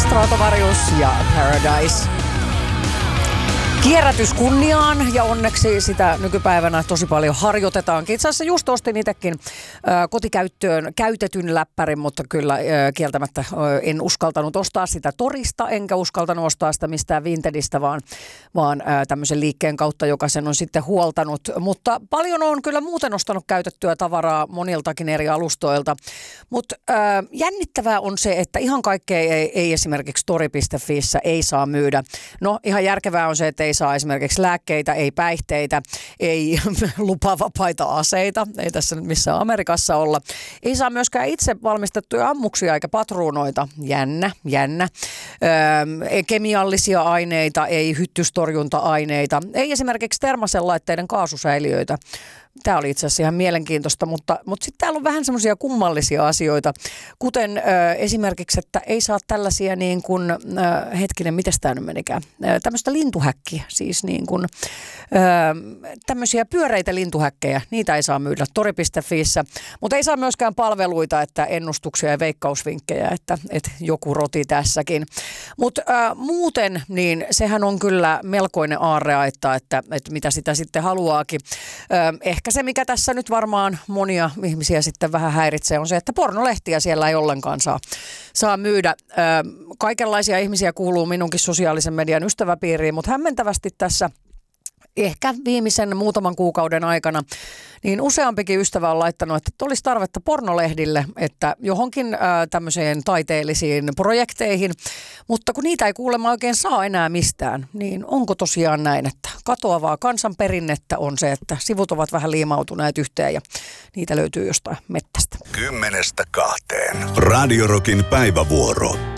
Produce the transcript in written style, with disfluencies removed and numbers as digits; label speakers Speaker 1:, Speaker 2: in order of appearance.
Speaker 1: Stratovarius ja Paradise. Kierrätys kunniaan ja onneksi sitä nykypäivänä tosi paljon harjoitetaankin. Itse asiassa just ostin itsekin kotikäyttöön käytetyn läppärin, mutta kyllä kieltämättä en uskaltanut ostaa sitä torista, enkä uskaltanut ostaa sitä mistään Vintedistä, vaan tämmöisen liikkeen kautta, joka sen on sitten huoltanut. Mutta paljon on kyllä muuten ostanut käytettyä tavaraa moniltakin eri alustoilta. Mutta jännittävää on se, että ihan kaikkea ei esimerkiksi tori.fiissä ei saa myydä. No ihan järkevää on se, että ei saa esimerkiksi lääkkeitä, ei päihteitä, ei lupavapaita aseita, ei tässä nyt missään Amerikassa olla. Ei saa myöskään itse valmistettuja ammuksia eikä patruunoita, jännä. Ei kemiallisia aineita, ei hyttystorjunta-aineita, ei esimerkiksi termaselaitteiden kaasusäiliöitä. Tämä oli itse asiassa ihan mielenkiintoista, mutta sitten täällä on vähän semmoisia kummallisia asioita, kuten esimerkiksi, että ei saa tällaisia niin kuin, mites tämä nyt menikään, tämmöistä lintuhäkkiä, siis niin kuin tämmöisiä pyöreitä lintuhäkkejä, niitä ei saa myydä tori.fiissä, mutta ei saa myöskään palveluita, että ennustuksia ja veikkausvinkkejä, että joku roti tässäkin. Mutta muuten, niin sehän on kyllä melkoinen aarreaitta, että mitä sitä sitten haluaakin. Ehkä se, mikä tässä nyt varmaan monia ihmisiä sitten vähän häiritsee, on se, että pornolehtiä siellä ei ollenkaan saa myydä. Kaikenlaisia ihmisiä kuuluu minunkin sosiaalisen median ystäväpiiriin, mutta hämmentävästi tässä ehkä viimeisen muutaman kuukauden aikana, niin useampikin ystävä on laittanut, että olisi tarvetta pornolehdille, että johonkin tämmöiseen taiteellisiin projekteihin, mutta kun niitä ei kuulemma oikein saa enää mistään, niin onko tosiaan näin, että katoavaa kansanperinnettä on se, että sivut ovat vähän liimautuneet yhteen ja niitä löytyy jostain mettästä.
Speaker 2: 10:00–2. Radio Rockin päivävuoro.